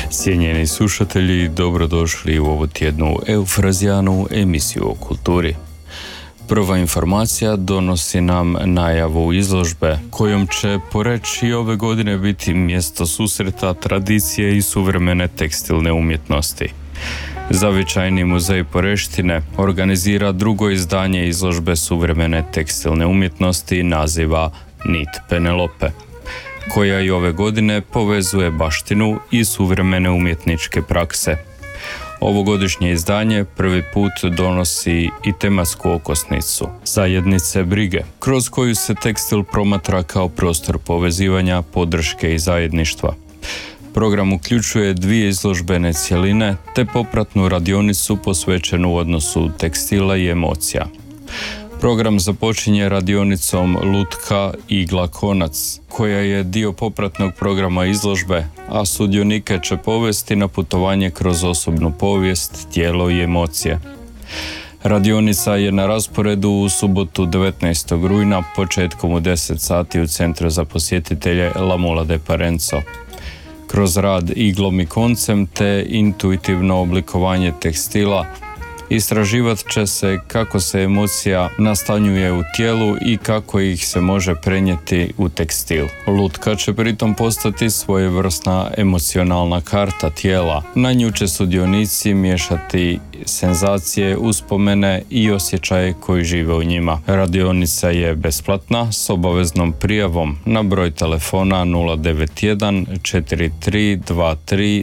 Cijenjeni slušatelji, dobrodošli u ovu tjednu Eufrazijanu emisiju o kulturi. Prva informacija donosi nam najavu izložbe, kojom će Poreč i ove godine biti mjesto susreta tradicije i suvremene tekstilne umjetnosti. Zavičajni muzej Poreštine organizira drugo izdanje izložbe suvremene tekstilne umjetnosti naziva Nit Penelope, koja i ove godine povezuje baštinu i suvremene umjetničke prakse. Ovogodišnje izdanje prvi put donosi i tematsku okosnicu zajednice brige, kroz koju se tekstil promatra kao prostor povezivanja, podrške i zajedništva. Program uključuje 2 izložbene cjeline te popratnu radionicu posvećenu odnosu tekstila i emocija. Program započinje radionicom Lutka, igla, konac, koja je dio popratnog programa izložbe, a sudionike će povesti na putovanje kroz osobnu povijest, tijelo i emocije. Radionica je na rasporedu u subotu 19. rujna početkom u 10 sati u Centru za posjetitelje La Mula de Parenzo. Kroz rad iglom i koncem te intuitivno oblikovanje tekstila istraživat će se kako se emocija nastanjuje u tijelu i kako ih se može prenijeti u tekstil. Lutka će pritom postati svojevrsna emocionalna karta tijela. Na nju će sudionici miješati senzacije, uspomene i osjećaje koji žive u njima. Radionica je besplatna s obaveznom prijavom na broj telefona 091 43 23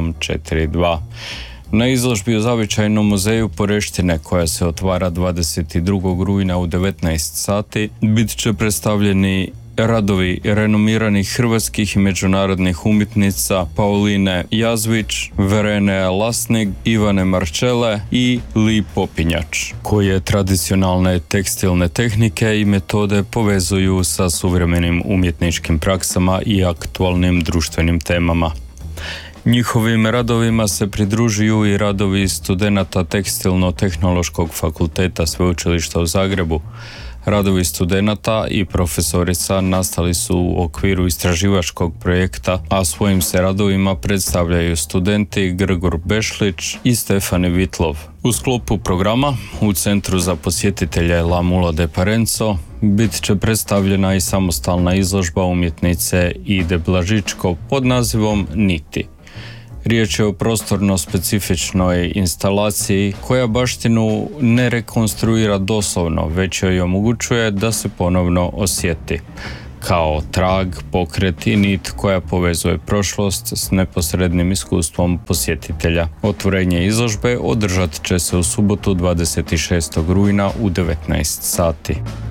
742. Na izložbi u Zavičajnom muzeju Poreštine, koja se otvara 22. rujna u 19 sati, bit će predstavljeni radovi renomiranih hrvatskih i međunarodnih umjetnica Pauline Jazvić, Verene Lasnik, Ivane Marčele i Li Popinjač, koje tradicionalne tekstilne tehnike i metode povezuju sa suvremenim umjetničkim praksama i aktualnim društvenim temama. Njihovim radovima se pridružuju i radovi studenata Tekstilno-tehnološkog fakulteta Sveučilišta u Zagrebu. Radovi studenata i profesorica nastali su u okviru istraživačkog projekta, a svojim se radovima predstavljaju studenti Grgur Bešlić i Stefani Vitlov. U sklopu programa u Centru za posjetitelje La Mula de Parenzo bit će predstavljena i samostalna izložba umjetnice Ide Blažičko pod nazivom Niti. Riječ je o prostorno specifičnoj instalaciji koja baštinu ne rekonstruira doslovno, već joj omogućuje da se ponovno osjeti, kao trag, pokret i nit koja povezuje prošlost s neposrednim iskustvom posjetitelja. Otvorenje izložbe održat će se u subotu 26. rujna u 19 sati.